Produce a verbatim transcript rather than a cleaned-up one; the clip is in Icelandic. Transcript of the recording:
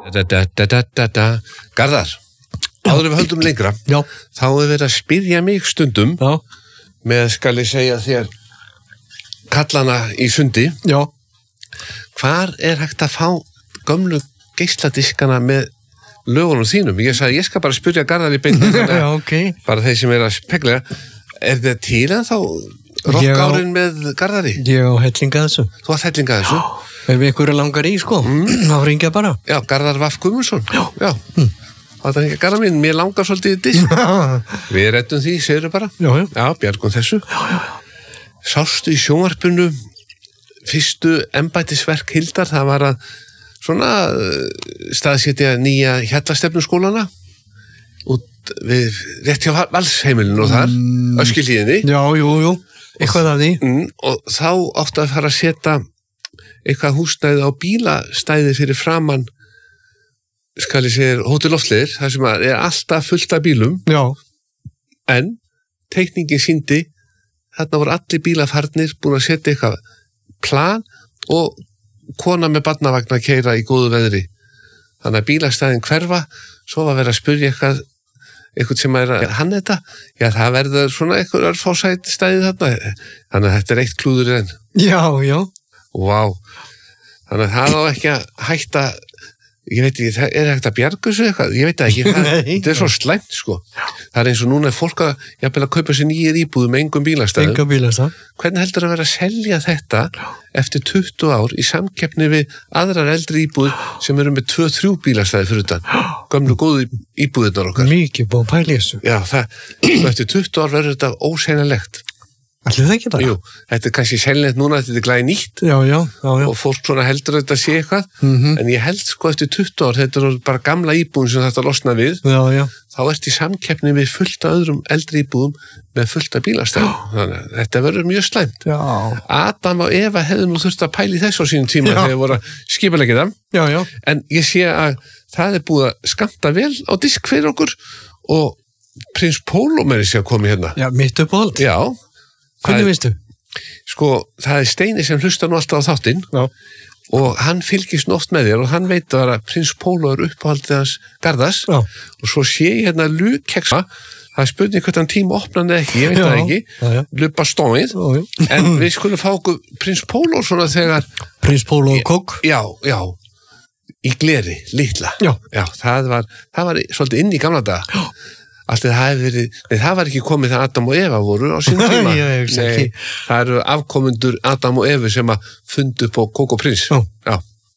Garðar, áður við höldum lengra, Já. þá er verið að spyrja mig stundum Já. með, skal ég segja þér, kallana í sundi. Já. Hvar er hægt að fá gömlu geisladiskana með lögunum þínum? Ég sagði, ég skal bara spyrja Garðar í beinni, Já, ok. bara þeir sem er að spekla. Er þetta til en þá rockárin með Garðari? Ég á hellinga þessu. Þú átt hellinga þessu? Ef einhverju langar í, sko, mm. þá ringja bara. Já, Garðar Vaff Guðmundsson. Já. Já. Mm. Það er ekki Garðar minn, mér langar svolítið í disk. Við reddum því, segirðu bara. Já, já. Já, bjargum þessu. Já, já, já. Sástu í sjónvarpinu fyrstu embættisverk Hildar, það var að svona staðsetja nýja hjallastefnuskólana út við rétt hjá Valsheimilinu og þar, mm. Öskilíðinni. Já, jú, jú, eitthvað af því. Mm, og þá átti að fara að setja eitthvað húsnæði á bílastæði fyrir framann, skal ég segja, Hótel Loftleiðir, þar sem er alltaf fullt af bílum. Já. En teikningin sýndi, þarna voru allir bílafarnir búin að setja eitthvað plan og kona með barnavagn að keyra í góðu veðri. Þannig að bílastæðin hverfa, svo var verið að spyrja eitthvað, eitthvað sem er að hann þetta, já það verður svona eitthvað örfásæt stæði þarna, þannig að þetta er eitt klúður enn. Já, já. Vá, þannig að það á ekki að hætta, ég veit ekki, er það hægt að bjarga þessu eitthvað? Ég veit ekki, það, þetta er svo slæmt sko. Það er eins og núna er fólk að, jafnvel að kaupa sér nýjir íbúðum með engum bílastæðum. Engum bílastæðum. Hvernig heldur að vera að selja þetta eftir tuttugu ár í samkeppni við aðrar eldri íbúð sem eru með tvö þrjú bílastæði fyrir utan, gömlu góðu íbúðirnar okkar? Mikið búið að pæla í þessu. Já, það, eftir tuttugu ár verður þetta óseinanlegt. Ætli það ekki bara? Jú, þetta er kannski selnilegt núna, þetta er glæði nýtt. Já, já, já, já. Og fólk svona heldur að þetta sé eitthvað, mm-hmm. en ég held sko eftir tuttugu ár, þetta er bara gamla íbúðin sem þetta losna við, já, já. Þá ert í samkeppni við fullt af öðrum eldri íbúðum með fullt af bílastæðum. Þannig að þetta verður mjög slæmt. Já. Adam og Eva hefðu nú þurft að pæli þessu á sínum tíma þegar þeir voru að skipuleggja það. Já, já. En ég sé að það er búið að skammta vel á disk fyrir okkur og Prins Pólo með þessi að komi hérna. Já, mitt upp á allt. Já. Hvernig veistu? Sko, það er Steini sem hlustar nú alltaf á þáttinn. Já. Og hann fylgist nú oft með þér og hann veit að Prins Pólo er uppáhaldið hans Garðars. Já. Og svo sé ég hérna lukeksa, það er spurning hvernig hann tíma opnan eða ekki, ég veit já, það ekki, já, já. lupa stóið, en við skulum fá okkur Prins Pólo svona þegar... Prins Pólo og kók? Já, já, í gleri, litla. Já. Já, það var, það var svolítið inn í gamla daga. Já. Allt það hefði verið, nei það var ekki komið þegar Adam og Eva voru á sín tíma. Ég, nei, það eru afkomendur Adam og Evu sem að fundu upp á Kók og Prins. Já. Já.